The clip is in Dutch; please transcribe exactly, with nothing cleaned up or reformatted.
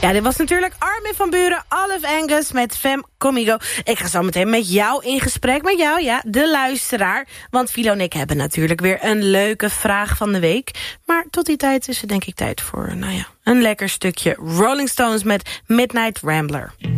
Ja, dit was natuurlijk Armin van Buuren, Olive Angus met Fem Comigo. Ik ga zo meteen met jou in gesprek, met jou, ja, de luisteraar. Want Philo en ik hebben natuurlijk weer een leuke vraag van de week. Maar tot die tijd is het denk ik tijd voor, nou ja, een lekker stukje Rolling Stones met Midnight Rambler.